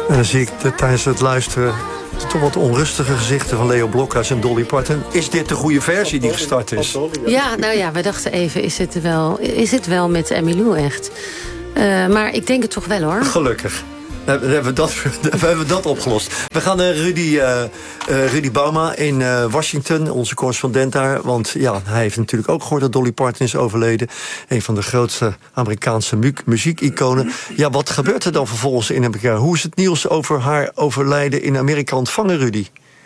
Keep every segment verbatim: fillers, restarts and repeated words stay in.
En dan zie ik de, tijdens het luisteren toch wat onrustige gezichten van Leo Blokhuis en Dolly Parton. Is dit de goede versie die gestart is? Ja, nou ja, we dachten even, is het wel, is het wel met Emmylou echt? Uh, maar ik denk het toch wel, hoor. Gelukkig. Dan hebben we dat, dan hebben we dat opgelost. We gaan naar Rudy, uh, uh, Rudy Bauma in uh, Washington, onze correspondent daar. Want ja, hij heeft natuurlijk ook gehoord dat Dolly Parton is overleden. Een van de grootste Amerikaanse mu- muziekiconen. Ja, wat gebeurt er dan vervolgens in Amerika? Hoe is het nieuws over haar overlijden in Amerika ontvangen, Rudy?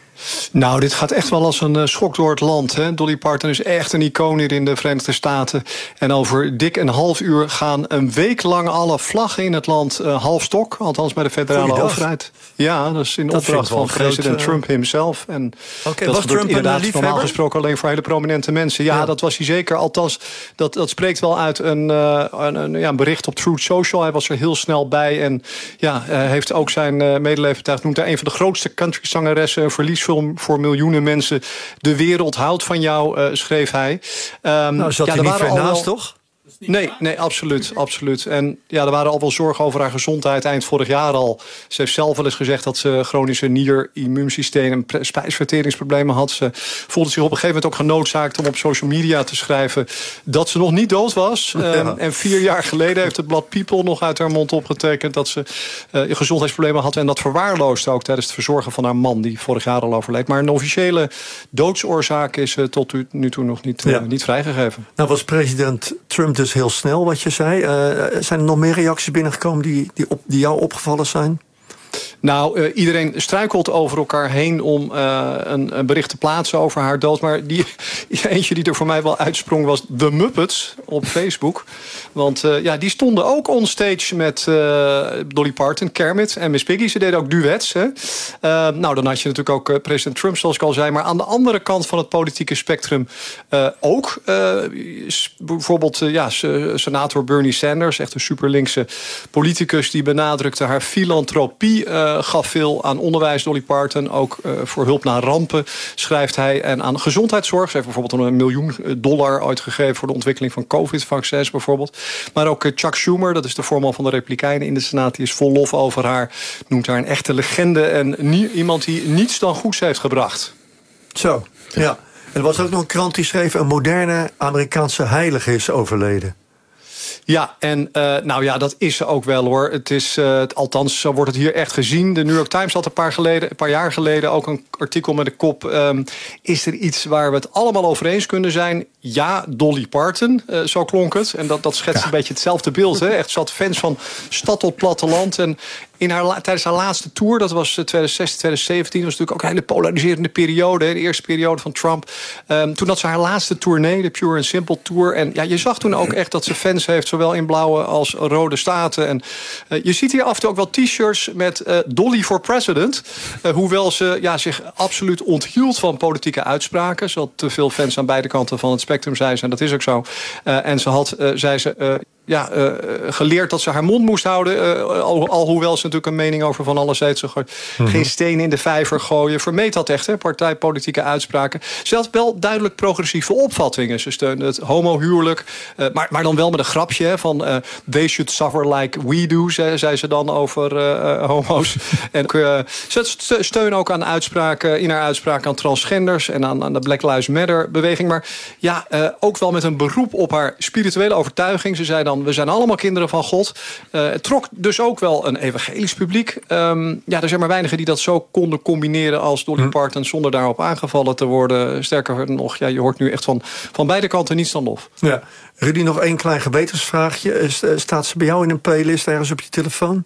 Nou, dit gaat echt wel als een uh, schok door het land. Hè? Dolly Parton is echt een icoon hier in de Verenigde Staten. En over dik een half uur gaan een week lang alle vlaggen in het land uh, half stok. Althans bij de federale overheid. Ja, dat is in dat opdracht van president uh... Trump himself. En okay, dat was gebeurt Trump inderdaad normaal gesproken alleen voor hele prominente mensen. Ja, ja, dat was hij zeker. Althans, dat, dat spreekt wel uit een, uh, een, een, ja, een bericht op Truth Social. Hij was er heel snel bij. En ja, uh, heeft ook zijn uh, medeleven betuigd. Noemt hij een van de grootste country-zangeressen. Een verlies voor miljoenen mensen. De wereld houdt van jou, uh, schreef hij. Um, nou, zat ja, hij niet ver naast, wel... toch? Nee, nee, absoluut, absoluut. En ja, er waren al wel zorgen over haar gezondheid eind vorig jaar al. Ze heeft zelf wel eens gezegd dat ze chronische nier-immuunsysteem en spijsverteringsproblemen had. Ze voelde zich op een gegeven moment ook genoodzaakt om op social media te schrijven dat ze nog niet dood was. Ja. Um, en vier jaar geleden heeft het blad People nog uit haar mond opgetekend dat ze uh, gezondheidsproblemen had. En dat verwaarloosde ook tijdens het verzorgen van haar man, die vorig jaar al overleed. Maar een officiële doodsoorzaak is uh, tot nu toe nog niet, uh, ja. niet vrijgegeven. Nou was president Trump dus heel snel, wat je zei. Uh, zijn er nog meer reacties binnengekomen die, die, op, die jou opgevallen zijn? Nou, uh, iedereen struikelt over elkaar heen om uh, een, een bericht te plaatsen over haar dood. Maar die, eentje die er voor mij wel uitsprong was The Muppets op Facebook. Want uh, ja, die stonden ook onstage met uh, Dolly Parton, Kermit en Miss Piggy. Ze deden ook duets. Hè? Uh, nou, dan had je natuurlijk ook uh, president Trump, zoals ik al zei. Maar aan de andere kant van het politieke spectrum uh, ook. Uh, bijvoorbeeld uh, ja, senator Bernie Sanders, echt een superlinkse politicus, die benadrukte haar filantropie. Uh, gaf veel aan onderwijs, Dolly Parton. Ook uh, voor hulp naar rampen, schrijft hij. En aan gezondheidszorg. Ze heeft bijvoorbeeld een miljoen dollar uitgegeven voor de ontwikkeling van COVID-vaccins bijvoorbeeld. Maar ook uh, Chuck Schumer, dat is de voorman van de Republikeinen in de Senaat, die is vol lof over haar. Noemt haar een echte legende en nie, iemand die niets dan goeds heeft gebracht. Zo, ja. Er was ook nog een krant die schreef: een moderne Amerikaanse heilige is overleden. Ja, en uh, nou ja, dat is ze ook wel, hoor. Het is, uh, althans, zo wordt het hier echt gezien. De New York Times had een paar, geleden, een paar jaar geleden ook een artikel met de kop: Um, is er iets waar we het allemaal over eens kunnen zijn? Ja, Dolly Parton, uh, zo klonk het. En dat, dat schetst ja. een beetje hetzelfde beeld. Hè? Echt zat fans van stad tot platteland. En in haar, tijdens haar laatste tour, dat was twintig zestien, twintig zeventien... was natuurlijk ook een hele polariserende periode. Hè? De eerste periode van Trump. Um, toen had ze haar laatste tournee, de Pure and Simple Tour. En ja, je zag toen ook echt dat ze fans heeft, zowel in blauwe als rode staten. En uh, je ziet hier af en toe ook wel t-shirts met uh, Dolly for President. Uh, hoewel ze ja, zich absoluut onthield van politieke uitspraken. Ze had te veel fans aan beide kanten van het spectrum, zei ze. En dat is ook zo. Uh, en ze had, uh, zei ze, Uh, Ja, uh, geleerd dat ze haar mond moest houden. Uh, al, alhoewel ze natuurlijk een mening over van alles heeft. Ze gooit mm-hmm. geen steen in de vijver gooien. Vermeed dat echt, hè, partijpolitieke uitspraken. Ze had wel duidelijk progressieve opvattingen. Ze steunde het homohuwelijk. Uh, maar, maar dan wel met een grapje, hè, van uh, they should suffer like we do, zei, zei ze dan over uh, homo's. En uh, ze steunen ook aan uitspraken, in haar uitspraken aan transgenders en aan, aan de Black Lives Matter beweging. Maar ja, uh, ook wel met een beroep op haar spirituele overtuiging. Ze zei dan: we zijn allemaal kinderen van God. Uh, het trok dus ook wel een evangelisch publiek. Um, ja, er zijn maar weinigen die dat zo konden combineren als Dolly Parton, zonder daarop aangevallen te worden. Sterker nog, ja, je hoort nu echt van, van beide kanten niets dan lof. Ja. Rudy, nog één klein gewetensvraagje. Staat ze bij jou in een playlist ergens op je telefoon?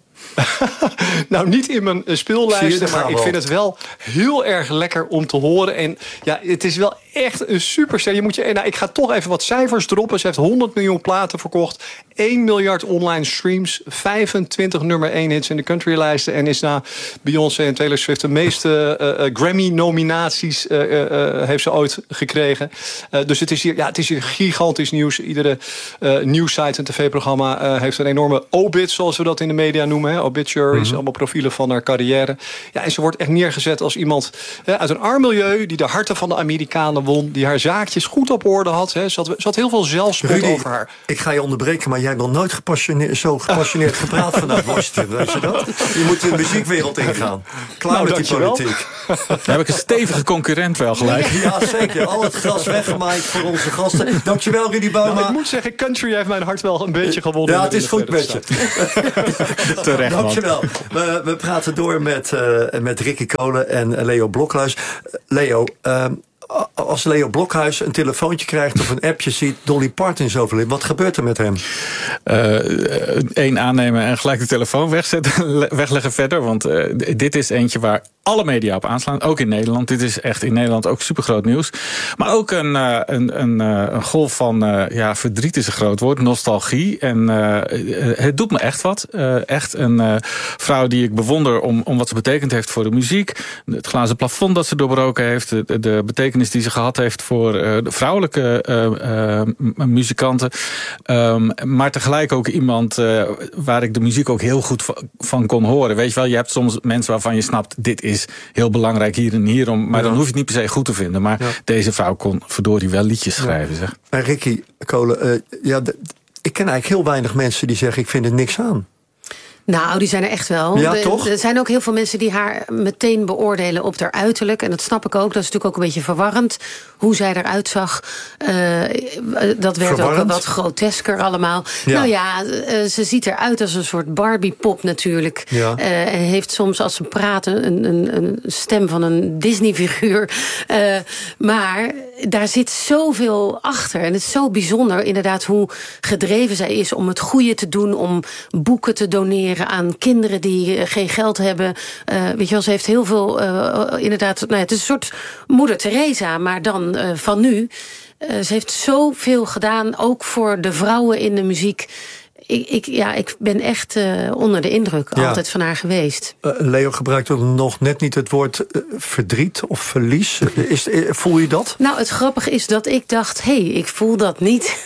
Nou, niet in mijn speellijsten, maar ik vind het wel heel erg lekker om te horen. En ja, het is wel echt een superster. Je moet je, nou, ik ga toch even wat cijfers droppen. Ze heeft honderd miljoen platen verkocht, één miljard online streams, vijfentwintig nummer één hits in de countrylijsten en is na Beyoncé en Taylor Swift de meeste uh, uh, Grammy-nominaties uh, uh, heeft ze ooit gekregen. Uh, dus het is hier, ja, het is hier gigantisch nieuws. Iedere uh, nieuwssite en tv-programma uh, heeft een enorme obit, zoals we dat in de media noemen. Hè? Obituaries, mm-hmm. allemaal profielen van haar carrière. Ja, en ze wordt echt neergezet als iemand hè, uit een arm milieu, die de harten van de Amerikanen won, die haar zaakjes goed op orde had. Hè. Ze had, ze had heel veel zelfspot Rudy, over haar. Ik ga je onderbreken, maar jij jij hebt nog nooit gepassioneerd, zo gepassioneerd gepraat vanuit Washington, weet je dat? Je moet de muziekwereld ingaan. Klaar nou, met die politiek. Dan heb ik een stevige concurrent wel gelijk. Ja, zeker. Al het gras weggemaaid voor onze gasten. Dankjewel, Rudy Bouma. Nou, ik moet zeggen, country heeft mijn hart wel een beetje gewonnen. Ja, het is goed met je. Terecht, dankjewel. We, we praten door met, uh, met Ricky Kolen en Leo Blokhuis. Leo, uh, als Leo Blokhuis een telefoontje krijgt of een appje ziet, Dolly Parton is overleden, wat gebeurt er met hem? Eén uh, aannemen en gelijk de telefoon wegzetten, wegleggen verder. Want uh, dit is eentje waar alle media op aanslaan, ook in Nederland. Dit is echt in Nederland ook supergroot nieuws. Maar ook een, uh, een, een, uh, een golf van uh, ja, verdriet is een groot woord, nostalgie. En uh, het doet me echt wat. Uh, echt een uh, vrouw die ik bewonder om, om wat ze betekend heeft voor de muziek. Het glazen plafond dat ze doorbroken heeft. De, de betekenis die ze gehad heeft voor uh, de vrouwelijke uh, uh, muzikanten. Um, maar tegelijk ook iemand uh, waar ik de muziek ook heel goed van kon horen. Weet je wel, je hebt soms mensen waarvan je snapt, dit is heel belangrijk hier en hierom. Maar ja. dan hoef je het niet per se goed te vinden. Maar ja. deze vrouw kon verdorie wel liedjes schrijven. Ja. Zeg. En Ricky Kolen, uh, ja, de, ik ken eigenlijk heel weinig mensen die zeggen, ik vind er niks aan. Nou, die zijn er echt wel. Ja, de, toch? Er zijn ook heel veel mensen die haar meteen beoordelen op haar uiterlijk. En dat snap ik ook. Dat is natuurlijk ook een beetje verwarrend. Hoe zij eruit zag. Uh, dat werd verwarrend? Ook wat grotesker allemaal. Ja. Nou ja, uh, ze ziet eruit als een soort Barbie-pop natuurlijk. Ja. Uh, en heeft soms als ze praten een, een, een stem van een Disney-figuur. Uh, maar daar zit zoveel achter. En het is zo bijzonder inderdaad hoe gedreven zij is om het goede te doen. Om boeken te doneren aan kinderen die geen geld hebben. Uh, weet je wel, ze heeft heel veel, uh, inderdaad, nou ja, het is een soort moeder Teresa, maar dan uh, van nu. Uh, ze heeft zoveel gedaan, ook voor de vrouwen in de muziek. Ik, ik, ja, ik ben echt uh, onder de indruk ja. altijd van haar geweest. Uh, Leo gebruikt ook nog net niet het woord uh, verdriet of verlies. Is, uh, voel je dat? Nou, het grappige is dat ik dacht, hé, hey, ik voel dat niet.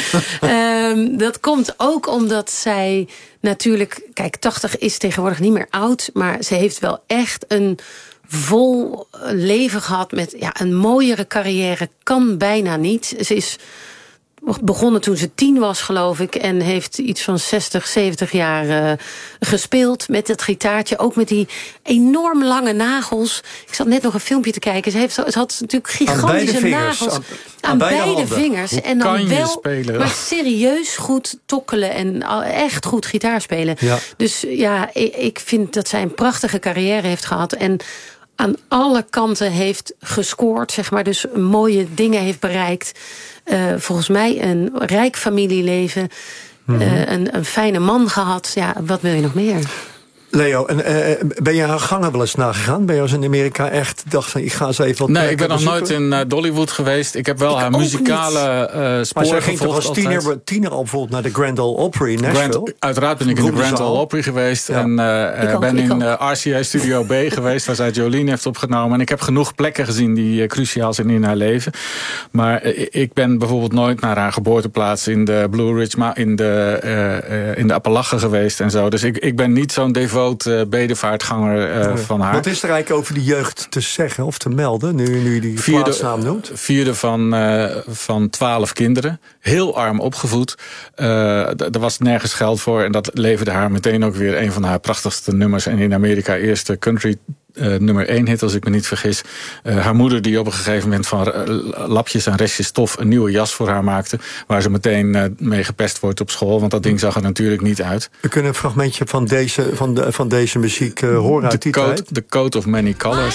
um, dat komt ook omdat zij natuurlijk, kijk, tachtig is tegenwoordig niet meer oud, maar ze heeft wel echt een vol leven gehad met ja, een mooiere carrière. Kan bijna niet. Ze is begonnen toen ze tien was, geloof ik. En heeft iets van zestig, zeventig jaar uh, gespeeld met het gitaartje. Ook met die enorm lange nagels. Ik zat net nog een filmpje te kijken. Ze, heeft, ze had natuurlijk gigantische aan nagels. Aan, aan, aan beide, beide vingers. Hoe en dan wel, spelen? Maar serieus goed tokkelen en echt goed gitaar spelen. Ja. Dus ja, ik, ik vind dat zij een prachtige carrière heeft gehad. En aan alle kanten heeft gescoord, zeg maar. Dus mooie dingen heeft bereikt. Uh, volgens mij een rijk familieleven. Mm-hmm. uh, een, een fijne man gehad. Ja, wat wil je nog meer? Leo, en, uh, ben je haar gangen wel eens nagegaan? Ben je als in Amerika echt dacht van, ik ga eens even wat Nee, ik ben nog nooit in uh, Dollywood geweest. Ik heb wel ik haar muzikale uh, spoor Maar zij ging toch als tiener, tiener al bijvoorbeeld naar de Grand Ole Opry in Nashville? Grand, uiteraard ben ik in de Grand Ole Opry geweest. Ja. En uh, ook, ben in uh, R C A Studio B geweest, waar zij Jolene heeft opgenomen. En ik heb genoeg plekken gezien die uh, cruciaal zijn in haar leven. Maar uh, ik ben bijvoorbeeld nooit naar haar geboorteplaats in de Blue Ridge, maar in de, uh, uh, in de Appalachen geweest en zo. Dus ik, ik ben niet zo'n devoot Uh, bedevaartganger uh, van haar. Wat is er eigenlijk over de jeugd te zeggen of te melden, nu, nu je die vierde, plaatsnaam noemt? Vierde van, uh, van twaalf kinderen. Heel arm opgevoed. Uh, d- er was nergens geld voor en dat leverde haar meteen ook weer een van haar prachtigste nummers. En in Amerika eerste country Uh, nummer één hit, als ik me niet vergis. Uh, haar moeder die op een gegeven moment van uh, lapjes en restjes stof een nieuwe jas voor haar maakte. Waar ze meteen uh, mee gepest wordt op school. Want dat ding zag er natuurlijk niet uit. We kunnen een fragmentje van deze, van de, van deze muziek uh, horen uit die coat, tijd. The Coat of Many Colors.